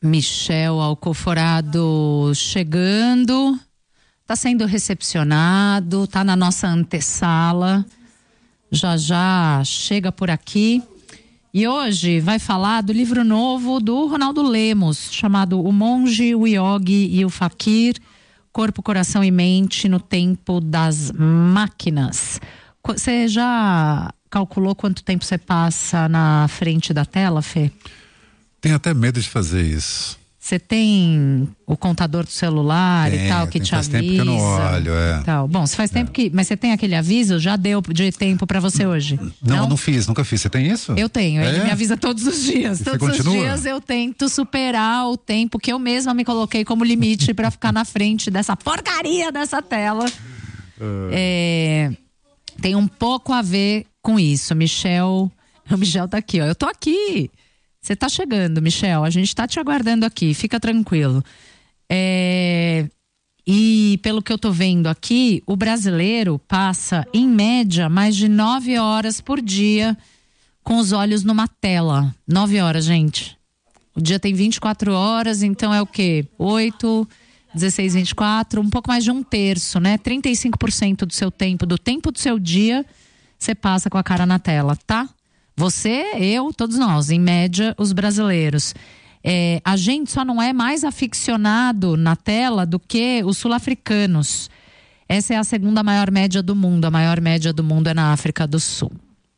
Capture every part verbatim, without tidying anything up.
Michel Alcoforado chegando, está sendo recepcionado, está na nossa antessala, já já chega por aqui. E hoje vai falar do livro novo do Ronaldo Lemos, chamado O Monge, o Yogi e o Fakir, Corpo, Coração e Mente no Tempo das Máquinas. Você já calculou quanto tempo você passa na frente da tela, Fê? Tenho até medo de fazer isso. Você tem o contador do celular tem, e tal, que te faz avisa? Faz tempo que eu não olho, é. Tal. Bom, se faz é. tempo que... Mas você tem aquele aviso? Já deu de tempo pra você hoje? Não, não, não fiz, nunca fiz. Você tem isso? Eu tenho, é? ele me avisa todos os dias. Você todos continua? os dias eu tento superar o tempo que eu mesma me coloquei como limite pra ficar na frente dessa porcaria dessa tela. Uh. É, tem um pouco a ver com isso. Michel... O Michel tá aqui, ó. Eu tô aqui. Você tá chegando, Michel. A gente tá te aguardando aqui. Fica tranquilo. É... E pelo que eu tô vendo aqui, o brasileiro passa, em média, mais de nove horas por dia com os olhos numa tela. Nove horas, gente. O dia tem vinte e quatro horas, então é o quê? Oito, dezesseis, vinte e quatro, um pouco mais de um terço, né? trinta e cinco por cento do seu tempo, do tempo do seu dia, você passa com a cara na tela, tá? Você, eu, todos nós, em média, os brasileiros. É, a gente só não é mais aficionado na tela do que os sul-africanos. Essa é a segunda maior média do mundo. A maior média do mundo é na África do Sul.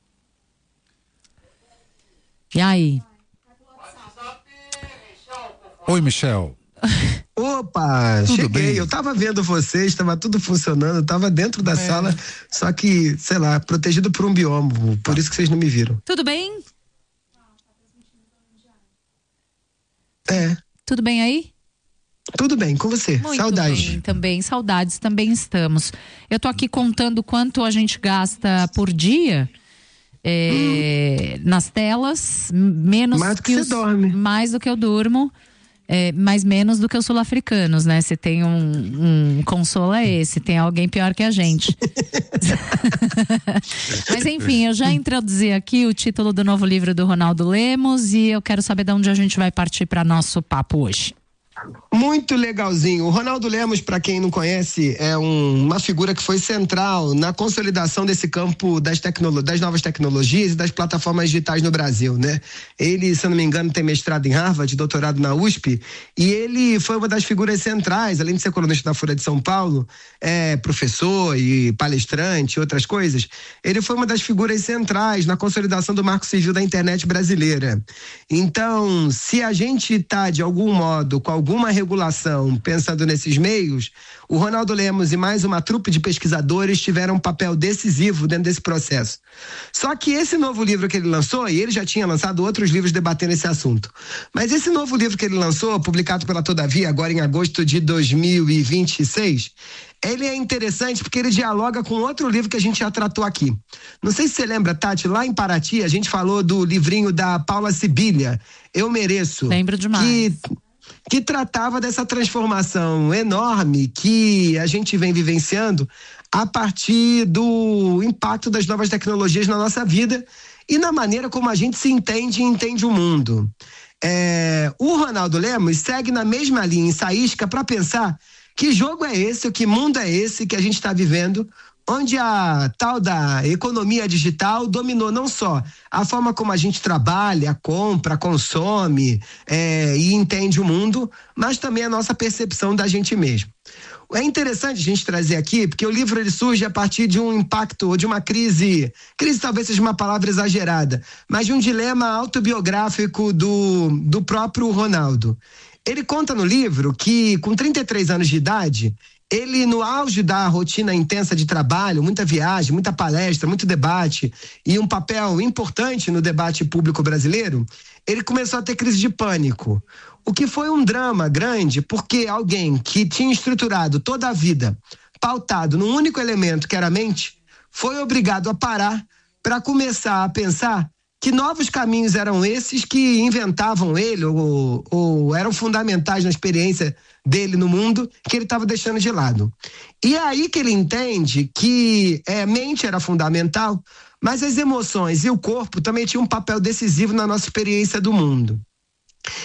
E aí? Oi, Michel. Opa, tudo cheguei, bem? Eu tava vendo vocês, estava tudo funcionando, tava dentro da é. sala, só que, sei lá, protegido por um bioma, por isso que vocês não me viram. Tudo bem? É. Tudo bem aí? Tudo bem, com você. Muito Saudades. Bem, também, saudades, também estamos. Eu tô aqui contando quanto a gente gasta por dia é, hum. nas telas, menos mais do que, que você os, dorme. Mais do que eu durmo. É, mas menos do que os sul-africanos, né? Se tem um, um consolo é esse, tem alguém pior que a gente. Mas enfim, eu já introduzi aqui o título do novo livro do Ronaldo Lemos e eu quero saber de onde a gente vai partir para nosso papo hoje. Muito legalzinho. O Ronaldo Lemos, para quem não conhece, é um, uma figura que foi central na consolidação desse campo das, tecnolo- das novas tecnologias e das plataformas digitais no Brasil, né? Ele, se eu não me engano, tem mestrado em Harvard, doutorado na U S P, e ele foi uma das figuras centrais, além de ser colunista da Folha de São Paulo, é professor e palestrante e outras coisas, ele foi uma das figuras centrais na consolidação do marco civil da internet brasileira. Então, se a gente está, de algum modo, com algum alguma regulação pensando nesses meios, o Ronaldo Lemos e mais uma trupe de pesquisadores tiveram um papel decisivo dentro desse processo. Só que esse novo livro que ele lançou, e ele já tinha lançado outros livros debatendo esse assunto, mas esse novo livro que ele lançou, publicado pela Todavia, agora em agosto de dois mil e vinte e seis, ele é interessante porque ele dialoga com outro livro que a gente já tratou aqui. Não sei se você lembra, Tati, lá em Paraty, a gente falou do livrinho da Paula Sibilia, Eu Mereço. Lembro demais. Que... que tratava dessa transformação enorme que a gente vem vivenciando a partir do impacto das novas tecnologias na nossa vida e na maneira como a gente se entende e entende o mundo. É, o Ronaldo Lemos segue na mesma linha ensaística para pensar que jogo é esse, que mundo é esse que a gente está vivendo, onde a tal da economia digital dominou não só a forma como a gente trabalha, compra, consome é, e entende o mundo, mas também a nossa percepção da gente mesmo. É interessante a gente trazer aqui, porque o livro ele surge a partir de um impacto, ou de uma crise, crise talvez seja uma palavra exagerada, mas de um dilema autobiográfico do, do próprio Ronaldo. Ele conta no livro que, com trinta e três anos de idade, ele, no auge da rotina intensa de trabalho, muita viagem, muita palestra, muito debate e um papel importante no debate público brasileiro, ele começou a ter crise de pânico. O que foi um drama grande, porque alguém que tinha estruturado toda a vida pautado num único elemento, que era a mente, foi obrigado a parar para começar a pensar que novos caminhos eram esses que inventavam ele ou, ou eram fundamentais na experiência dele no mundo, que ele estava deixando de lado. E é aí que ele entende que é, mente era fundamental, mas as emoções e o corpo também tinham um papel decisivo na nossa experiência do mundo.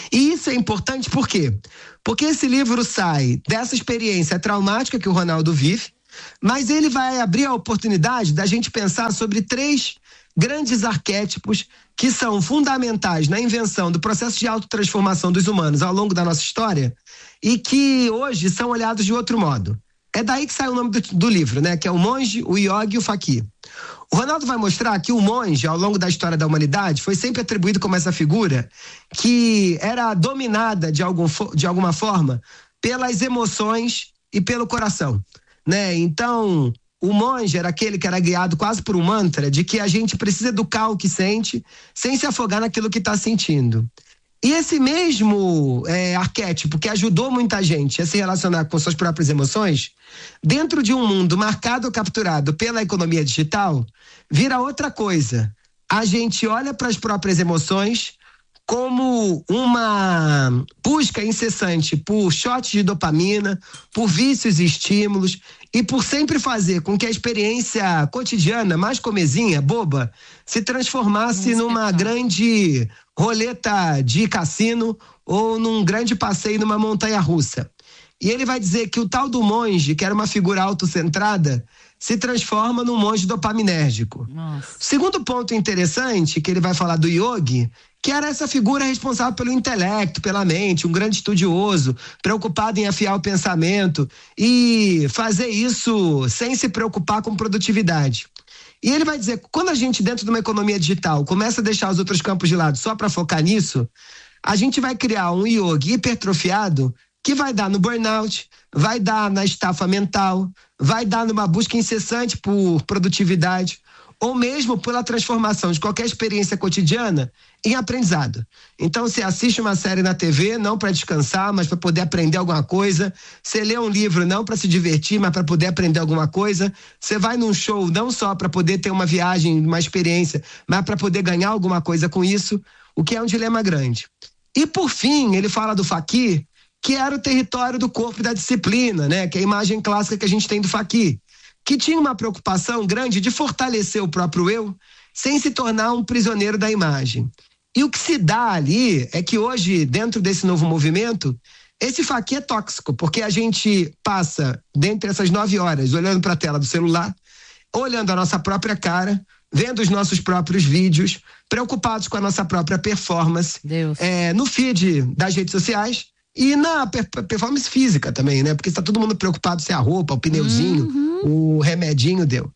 E isso é importante por quê? Porque esse livro sai dessa experiência traumática que o Ronaldo vive, mas ele vai abrir a oportunidade da gente pensar sobre três grandes arquétipos que são fundamentais na invenção do processo de autotransformação dos humanos ao longo da nossa história e que hoje são olhados de outro modo. É daí que sai o nome do, do livro, né? Que é o monge, o yogi e o fakir. O Ronaldo vai mostrar que o monge, ao longo da história da humanidade, foi sempre atribuído como essa figura que era dominada de, algum, de alguma forma pelas emoções e pelo coração, né? Então, o monge era aquele que era guiado quase por um mantra de que a gente precisa educar o que sente sem se afogar naquilo que está sentindo. E esse mesmo é, arquétipo que ajudou muita gente a se relacionar com suas próprias emoções, dentro de um mundo marcado ou capturado pela economia digital, vira outra coisa. A gente olha para as próprias emoções como uma busca incessante por shots de dopamina, por vícios e estímulos e por sempre fazer com que a experiência cotidiana, mais comezinha, boba, se transformasse numa grande roleta de cassino ou num grande passeio numa montanha-russa. E ele vai dizer que o tal do monge, que era uma figura autocentrada, se transforma num monge dopaminérgico. Nossa. Segundo ponto interessante, que ele vai falar do yogi, que era essa figura responsável pelo intelecto, pela mente, um grande estudioso, preocupado em afiar o pensamento e fazer isso sem se preocupar com produtividade. E ele vai dizer que quando a gente, dentro de uma economia digital, começa a deixar os outros campos de lado só para focar nisso, a gente vai criar um yogi hipertrofiado que vai dar no burnout, vai dar na estafa mental, vai dar numa busca incessante por produtividade, ou mesmo pela transformação de qualquer experiência cotidiana em aprendizado. Então, você assiste uma série na T V, não para descansar, mas para poder aprender alguma coisa. Você lê um livro, não para se divertir, mas para poder aprender alguma coisa. Você vai num show, não só para poder ter uma viagem, uma experiência, mas para poder ganhar alguma coisa com isso, o que é um dilema grande. E, por fim, ele fala do fakir, que era o território do corpo e da disciplina, né? Que é a imagem clássica que a gente tem do fakir, que tinha uma preocupação grande de fortalecer o próprio eu sem se tornar um prisioneiro da imagem. E o que se dá ali é que hoje, dentro desse novo movimento, esse fakir é tóxico, porque a gente passa, dentre essas nove horas, olhando para a tela do celular, olhando a nossa própria cara, vendo os nossos próprios vídeos, preocupados com a nossa própria performance, é, no feed das redes sociais, e na performance física também, né? Porque está todo mundo preocupado se a roupa, o pneuzinho, uhum. o remedinho deu.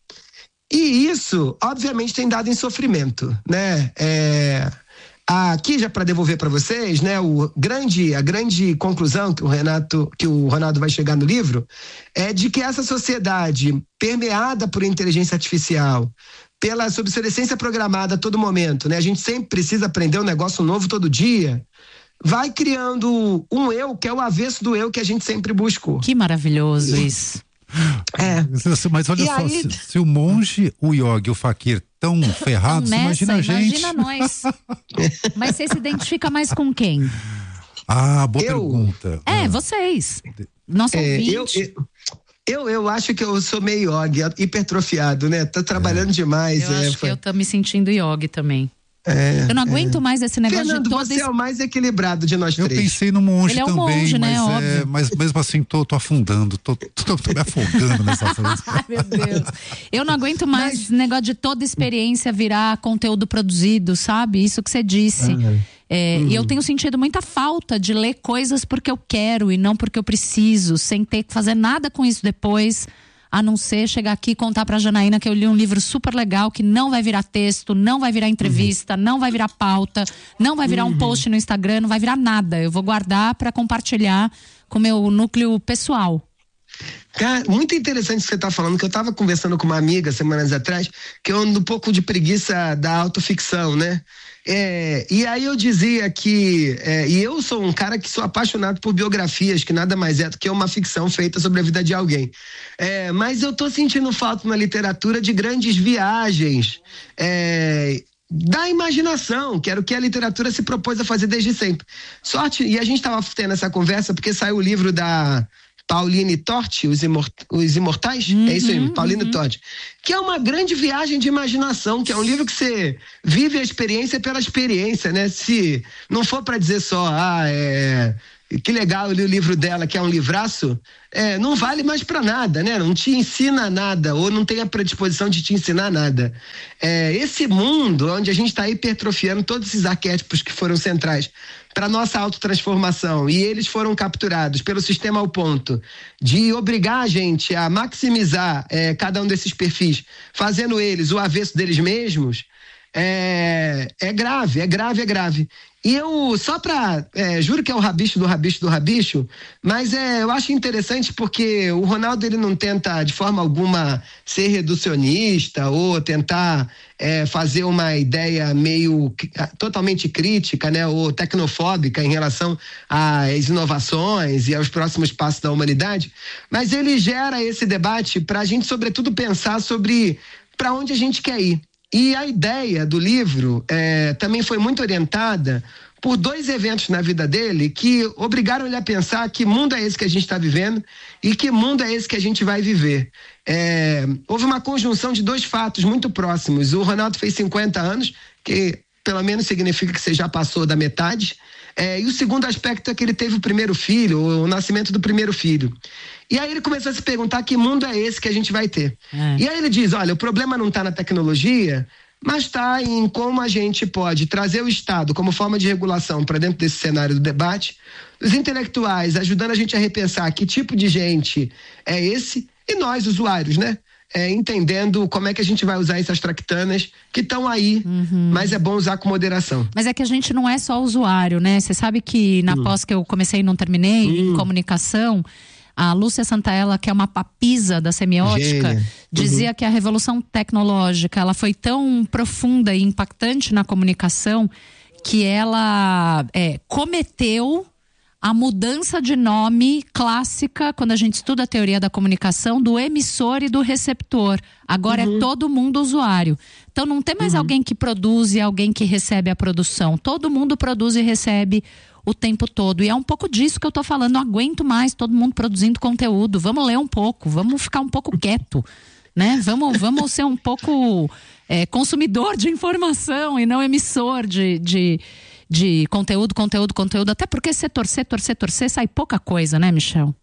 E isso, obviamente, tem dado em sofrimento, né? É, aqui, já para devolver para vocês, né? O grande, a grande conclusão que o Renato, que o Ronaldo vai chegar no livro é de que essa sociedade permeada por inteligência artificial, pela obsolescência programada a todo momento, né? A gente sempre precisa aprender um negócio novo todo dia, vai criando um eu que é o avesso do eu que a gente sempre buscou. Que maravilhoso isso. É. Mas olha e só, aí... se, se o monge, o yogi e o fakir tão ferrados, nessa, imagina a gente. Imagina nós. Mas você se identifica mais com quem? Ah, boa eu... pergunta. É, ah. vocês. Nosso é, ouvinte. Eu, eu, eu, eu acho que eu sou meio yogi, hipertrofiado, né? Tô trabalhando é. demais. Eu é, acho foi... que eu tô me sentindo yogi também. É, eu não aguento é. mais esse negócio Fernando, de todo você esse... é o mais equilibrado de nós eu três. Eu pensei no monge Ele é um também, monge, né? mas, Óbvio. É, mas mesmo assim tô, tô afundando, tô, tô, tô me afogando nessa frase. Ai, meu Deus. Eu não aguento mais esse negócio de toda experiência virar conteúdo produzido, sabe? Isso que você disse. Ah, é, uhum. E eu tenho sentido muita falta de ler coisas porque eu quero e não porque eu preciso, sem ter que fazer nada com isso depois, a não ser chegar aqui e contar pra Janaína que eu li um livro super legal que não vai virar texto, não vai virar entrevista, uhum. não vai virar pauta, não vai virar uhum. um post no Instagram, não vai virar nada. Eu vou guardar pra compartilhar com o meu núcleo pessoal. Cara, muito interessante isso que você tá falando, que eu tava conversando com uma amiga semanas atrás, que eu ando um pouco de preguiça da autoficção, né? É, e aí eu dizia que, é, e eu sou um cara que sou apaixonado por biografias, que nada mais é do que uma ficção feita sobre a vida de alguém. É, mas eu tô sentindo falta na literatura de grandes viagens, é, da imaginação, que era o que a literatura se propôs a fazer desde sempre. Sorte, e a gente tava tendo essa conversa porque saiu o livro da Pauline Torti, Os, Imort, Os Imortais, uhum, é isso aí, Pauline uhum. Torti, que é uma grande viagem de imaginação, que é um livro que você vive a experiência pela experiência, né? Se não for para dizer só, ah, é... que legal, eu li o livro dela, que é um livraço, é, não vale mais para nada, né? Não te ensina nada, ou não tem a predisposição de te ensinar nada. É, esse mundo onde a gente está hipertrofiando todos esses arquétipos que foram centrais para nossa autotransformação, e eles foram capturados pelo sistema ao ponto de obrigar a gente a maximizar é, cada um desses perfis, fazendo eles o avesso deles mesmos, é, é grave, é grave, é grave. E eu, só pra, é, juro que é o rabicho do rabicho do rabicho, mas é, eu acho interessante porque o Ronaldo, ele não tenta de forma alguma ser reducionista ou tentar é, fazer uma ideia meio totalmente crítica, né, ou tecnofóbica em relação às inovações e aos próximos passos da humanidade, mas ele gera esse debate pra gente, sobretudo, pensar sobre pra onde a gente quer ir. E a ideia do livro é, também foi muito orientada por dois eventos na vida dele que obrigaram ele a pensar que mundo é esse que a gente está vivendo e que mundo é esse que a gente vai viver. É, houve uma conjunção de dois fatos muito próximos. O Ronaldo fez cinquenta anos, que pelo menos significa que você já passou da metade. É, e o segundo aspecto é que ele teve o primeiro filho, o nascimento do primeiro filho. E aí ele começou a se perguntar que mundo é esse que a gente vai ter. É. E aí ele diz, olha, o problema não está na tecnologia, mas está em como a gente pode trazer o Estado como forma de regulação para dentro desse cenário do debate, os intelectuais ajudando a gente a repensar que tipo de gente é esse, e nós, usuários, né? É, entendendo como é que a gente vai usar essas tractanas que estão aí, uhum. mas é bom usar com moderação. Mas é que a gente não é só usuário, né? Você sabe que na hum. pós que eu comecei e não terminei, hum. em comunicação, a Lúcia Santaella, que é uma papisa da semiótica, Gênia. dizia uhum. que a revolução tecnológica, ela foi tão profunda e impactante na comunicação que ela é, cometeu a mudança de nome clássica, quando a gente estuda a teoria da comunicação, do emissor e do receptor. Agora uhum. é todo mundo usuário. Então não tem mais uhum. alguém que produz e alguém que recebe a produção. Todo mundo produz e recebe o tempo todo. E é um pouco disso que eu tô falando. Não aguento mais todo mundo produzindo conteúdo. Vamos ler um pouco, vamos ficar um pouco quieto, né? Vamos, vamos ser um pouco é, consumidor de informação e não emissor de... de de conteúdo, conteúdo, conteúdo, até porque se torcer, torcer, torcer, sai pouca coisa, né, Michel?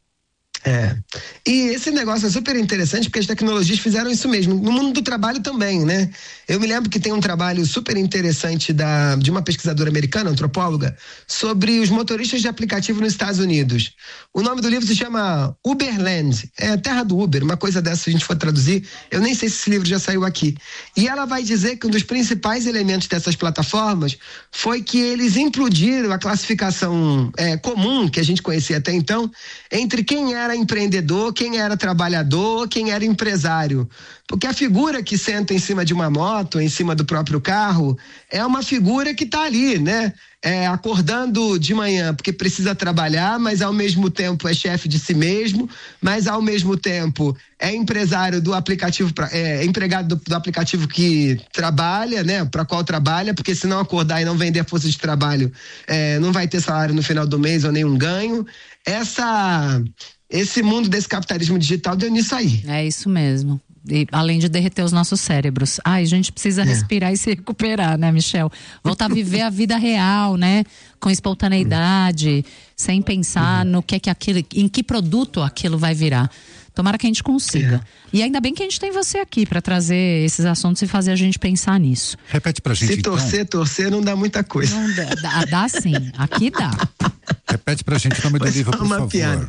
É, e esse negócio é super interessante porque as tecnologias fizeram isso mesmo, no mundo do trabalho também, né? Eu me lembro que tem um trabalho super interessante da, de uma pesquisadora americana, antropóloga, sobre os motoristas de aplicativo nos Estados Unidos. O nome do livro se chama Uberland, é a terra do Uber, uma coisa dessa, se a gente for traduzir, eu nem sei se esse livro já saiu aqui. E ela vai dizer que um dos principais elementos dessas plataformas foi que eles implodiram a classificação é, comum, que a gente conhecia até então, entre quem era empreendedor, quem era trabalhador, quem era empresário. Porque a figura que senta em cima de uma moto, em cima do próprio carro, é uma figura que está ali, né? É, acordando de manhã porque precisa trabalhar, mas ao mesmo tempo é chefe de si mesmo, mas ao mesmo tempo é empresário do aplicativo, é empregado do, do aplicativo que trabalha, né? Para qual trabalha, porque se não acordar e não vender força de trabalho, é, não vai ter salário no final do mês ou nenhum ganho. Essa... Esse mundo desse capitalismo digital deu nisso aí. É isso mesmo. E, além de derreter os nossos cérebros. Ai, a gente precisa é. respirar e se recuperar, né, Michel? Voltar a viver a vida real, né? Com espontaneidade, sem pensar uhum. no que é que aquilo, em que produto aquilo vai virar. Tomara que a gente consiga. É. E ainda bem que a gente tem você aqui para trazer esses assuntos e fazer a gente pensar nisso. Repete pra gente, Se então. torcer, torcer não dá muita coisa. Não dá, dá, dá sim. Aqui dá. Repete pra gente o nome do Mas livro, por favor. Piada.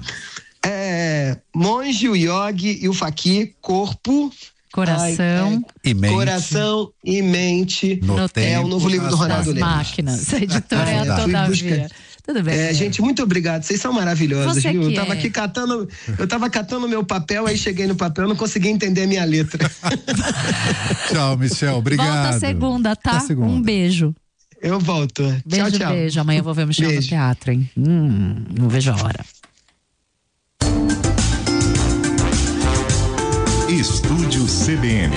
É, monge, o yogi e o faqui, corpo, coração, ai, é, e mente, coração e mente. No é o novo livro do Ronaldo Lemos. Máquinas, a editora é Todavia. Tudo bem. É, gente, muito obrigado. Vocês são maravilhosos, Você viu? Eu tava é. aqui catando, eu tava catando meu papel, aí cheguei no papel, não consegui entender a minha letra. Tchau, Michel, obrigado. Volta segunda, tá? Segunda. Um beijo. Eu volto. Beijo, tchau, tchau. Beijo. Amanhã eu vou ver o Michel beijo. no teatro, hein? Hum, não vejo a hora. Estúdio C B N.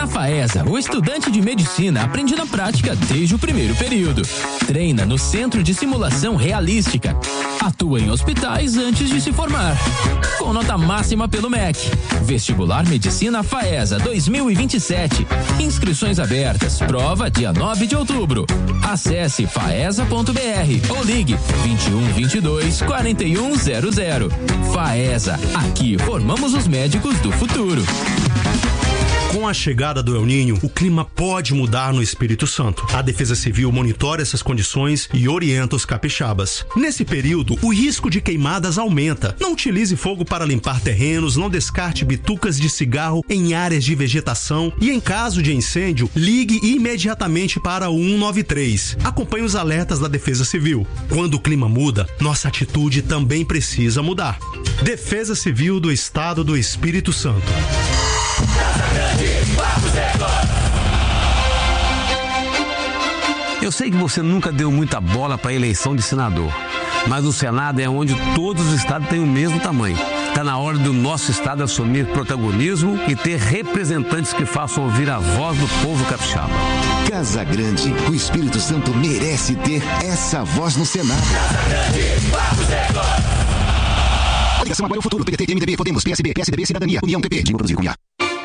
Na Faesa, o estudante de medicina aprende na prática desde o primeiro período. Treina no Centro de Simulação Realística. Atua em hospitais antes de se formar. Com nota máxima pelo M E C. Vestibular Medicina Faesa dois mil e vinte e sete. Inscrições abertas. Prova dia nove de outubro. Acesse faesa ponto br ou ligue vinte e um, vinte e dois, quarenta e um zero zero. Faesa, aqui formamos os médicos do futuro. Com a chegada do El Niño, o clima pode mudar no Espírito Santo. A Defesa Civil monitora essas condições e orienta os capixabas. Nesse período, o risco de queimadas aumenta. Não utilize fogo para limpar terrenos, não descarte bitucas de cigarro em áreas de vegetação e, em caso de incêndio, ligue imediatamente para o um nove três. Acompanhe os alertas da Defesa Civil. Quando o clima muda, nossa atitude também precisa mudar. Defesa Civil do Estado do Espírito Santo. Eu sei que você nunca deu muita bola para a eleição de senador, mas o Senado é onde todos os estados têm o mesmo tamanho. Está na hora do nosso estado assumir protagonismo e ter representantes que façam ouvir a voz do povo capixaba. Casa Grande, o Espírito Santo merece ter essa voz no Senado. Casa Grande, vamos agora! Ligação Agora é o Futuro, P T, M D B, Podemos, P S B, P S D B, Cidadania, União, P P, Digo Brasil, Cunha.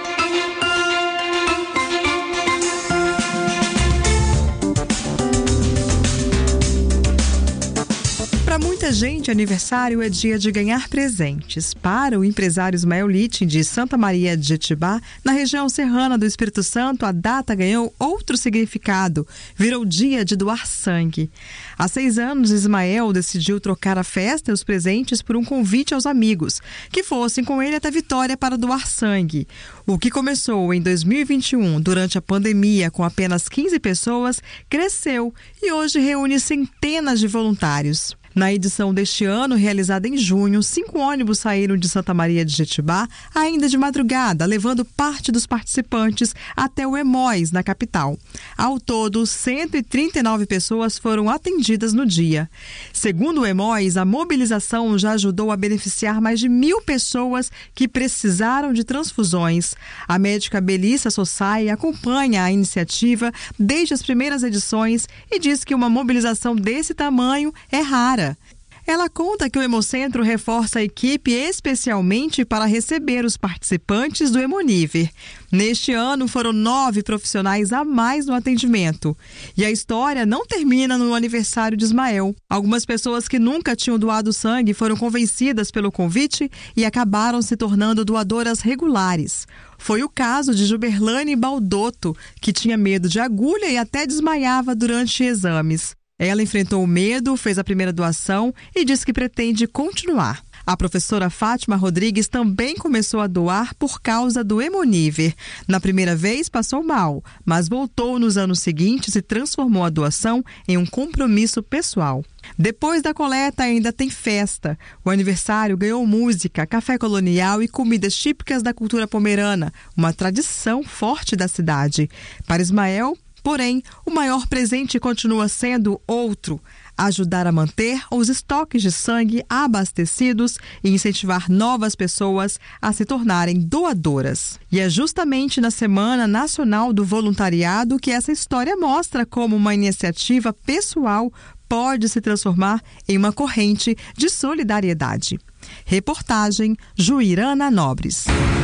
Para muita gente, aniversário é dia de ganhar presentes. Para o empresário Ismael Littin, de Santa Maria de Jetibá, na região serrana do Espírito Santo, a data ganhou outro significado. Virou dia de doar sangue. Há seis anos, Ismael decidiu trocar a festa e os presentes por um convite aos amigos, que fossem com ele até Vitória para doar sangue. O que começou em dois mil e vinte e um, durante a pandemia, com apenas quinze pessoas, cresceu e hoje reúne centenas de voluntários. Na edição deste ano, realizada em junho, cinco ônibus saíram de Santa Maria de Jetibá, ainda de madrugada, levando parte dos participantes até o Emóis, na capital. Ao todo, cento e trinta e nove pessoas foram atendidas no dia. Segundo o Emóis, a mobilização já ajudou a beneficiar mais de mil pessoas que precisaram de transfusões. A médica Belissa Sossai acompanha a iniciativa desde as primeiras edições e diz que uma mobilização desse tamanho é rara. Ela conta que o Hemocentro reforça a equipe especialmente para receber os participantes do Hemoniver. Neste ano, foram nove profissionais a mais no atendimento. E a história não termina no aniversário de Ismael. Algumas pessoas que nunca tinham doado sangue foram convencidas pelo convite e acabaram se tornando doadoras regulares. Foi o caso de Juberlane Baldotto, que tinha medo de agulha e até desmaiava durante exames. Ela enfrentou o medo, fez a primeira doação e diz que pretende continuar. A professora Fátima Rodrigues também começou a doar por causa do Hemoniver. Na primeira vez passou mal, mas voltou nos anos seguintes e transformou a doação em um compromisso pessoal. Depois da coleta ainda tem festa. O aniversário ganhou música, café colonial e comidas típicas da cultura pomerana, uma tradição forte da cidade. Para Ismael, porém, o maior presente continua sendo outro: ajudar a manter os estoques de sangue abastecidos e incentivar novas pessoas a se tornarem doadoras. E é justamente na Semana Nacional do Voluntariado que essa história mostra como uma iniciativa pessoal pode se transformar em uma corrente de solidariedade. Reportagem Juirana Nobres.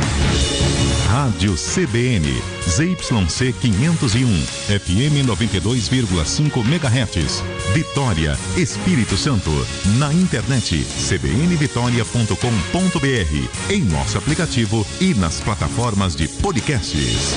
Rádio C B N, Z Y C quinhentos e um, F M noventa e dois vírgula cinco megahertz, Vitória, Espírito Santo. Na internet, c b n vitória ponto com ponto b r, em nosso aplicativo e nas plataformas de podcasts.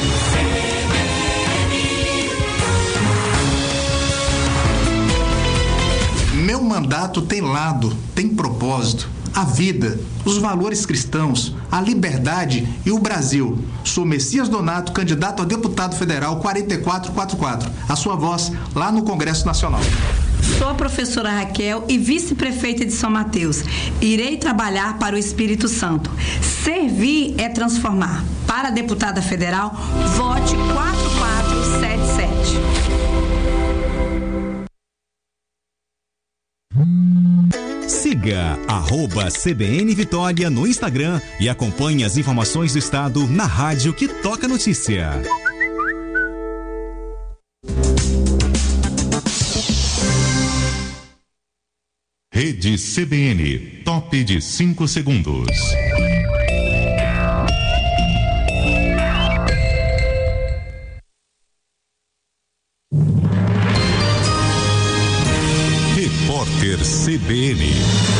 Meu mandato tem lado, tem propósito. A vida, os valores cristãos, a liberdade e o Brasil. Sou Messias Donato, candidato a deputado federal quatro quatro quatro quatro. A sua voz lá no Congresso Nacional. Sou a professora Raquel e vice-prefeita de São Mateus. Irei trabalhar para o Espírito Santo. Servir é transformar. Para a deputada federal, vote quatro quatro sete sete. Siga arroba C B N Vitória no Instagram e acompanhe as informações do estado na rádio que toca notícia. Rede C B N, top de cinco segundos. Repórter C B N.